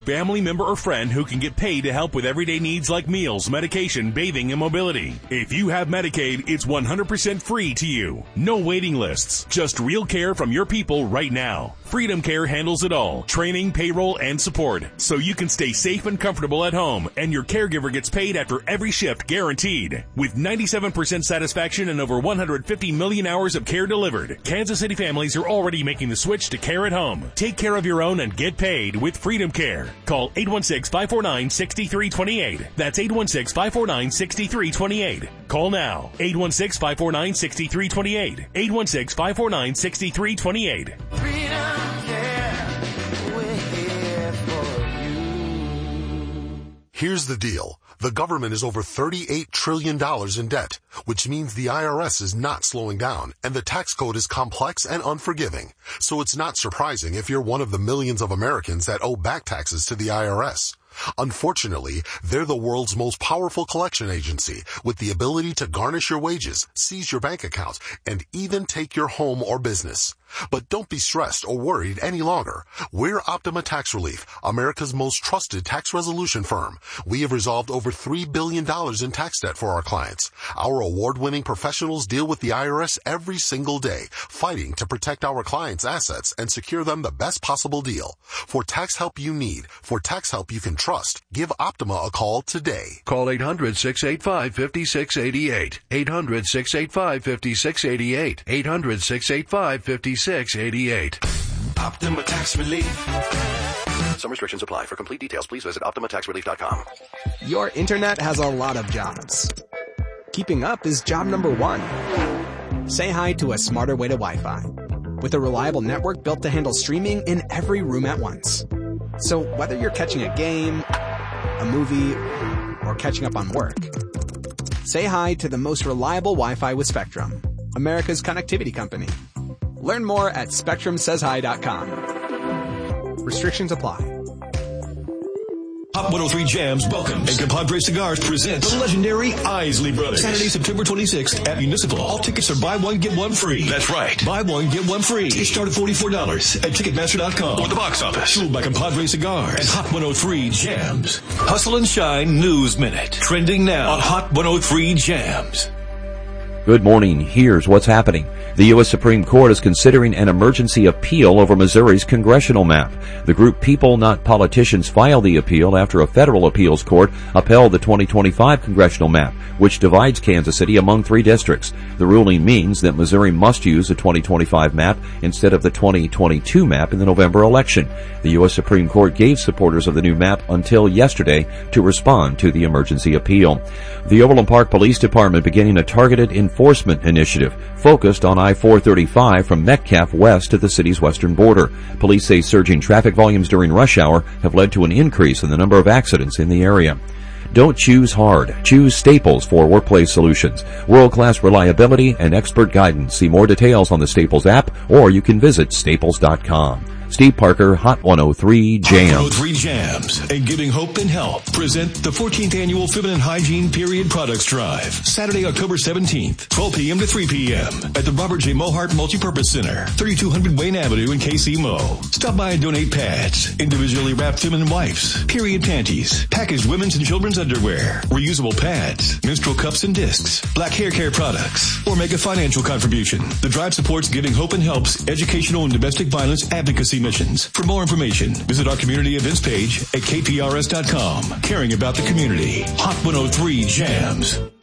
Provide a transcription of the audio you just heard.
Family member or friend who can get paid to help with everyday needs like meals, medication, bathing, and mobility. If you have Medicaid, it's 100% free to you. No waiting lists, just real care from your people right now. Freedom Care handles it all, training, payroll, and support, so you can stay safe and comfortable at home, and your caregiver gets paid after every shift guaranteed. With 97% satisfaction and over 150 million hours of care delivered, Kansas City families are already making the switch to care at home. Take care of your own and get paid with Freedom Care. Call 816-549-6328. That's 816-549-6328. Call now. 816-549-6328. 816-549-6328. Freedom Care, we're here for you. Here's the deal. The government is over $38 trillion in debt, which means the IRS is not slowing down, and the tax code is complex and unforgiving. So it's not surprising if you're one of the millions of Americans that owe back taxes to the IRS. Unfortunately, they're the world's most powerful collection agency, with the ability to garnish your wages, seize your bank accounts, and even take your home or business. But don't be stressed or worried any longer. We're Optima Tax Relief, America's most trusted tax resolution firm. We have resolved over $3 billion in tax debt for our clients. Our award-winning professionals deal with the IRS every single day, fighting to protect our clients' assets and secure them the best possible deal. For tax help you need, for tax help you can trust, give Optima a call today. Call 800-685-5688. 800-685-5688. 800-685-5688. Optima Tax Relief. Some restrictions apply. For complete details, please visit OptimaTaxRelief.com. Your internet has a lot of jobs. Keeping up is job number one. Say hi to a smarter way to Wi-Fi. With a reliable network built to handle streaming in every room at once. So whether you're catching a game, a movie, or catching up on work, say hi to the most reliable Wi-Fi with Spectrum, America's connectivity company. Learn more at SpectrumSaysHi.com. Restrictions apply. Hot 103 Jams welcomes and Compadre Cigars presents the legendary Isley Brothers. Saturday, September 26th at Municipal. All tickets are buy one, get one free. That's right. Buy one, get one free. Tickets start at $44 at Ticketmaster.com or the box office. Fueled by Compadre Cigars and Hot 103 Jams. Hustle and Shine News Minute. Trending now on Hot 103 Jams. Good morning. Here's what's happening. The U.S. Supreme Court is considering an emergency appeal over Missouri's congressional map. The group People Not Politicians filed the appeal after a federal appeals court upheld the 2025 congressional map, which divides Kansas City among 3 districts. The ruling means that Missouri must use the 2025 map instead of the 2022 map in the November election. The U.S. Supreme Court gave supporters of the new map until yesterday to respond to the emergency appeal. The Overland Park Police Department beginning a targeted enforcement initiative focused on I-435 from Metcalf west to the city's western border. Police say surging traffic volumes during rush hour have led to an increase in the number of accidents in the area. Don't choose hard. Choose Staples for workplace solutions. World-class reliability and expert guidance. See more details on the Staples app, or you can visit staples.com. Steve Parker, Hot 103 Jams. Hot 103 Jams and Giving Hope and Help present the 14th Annual Feminine Hygiene Period Products Drive. Saturday, October 17th, 12 p.m. to 3 p.m. at the Robert J. Mohart Multipurpose Center, 3200 Wayne Avenue in KC Mo. Stop by and donate pads, individually wrapped feminine wipes, period panties, packaged women's and children's underwear, reusable pads, menstrual cups and discs, black hair care products, or make a financial contribution. The drive supports Giving Hope and Help's educational and domestic violence advocacy missions. For more information, visit our community events page at kprs.com. Caring about the community. Hot 103 Jams.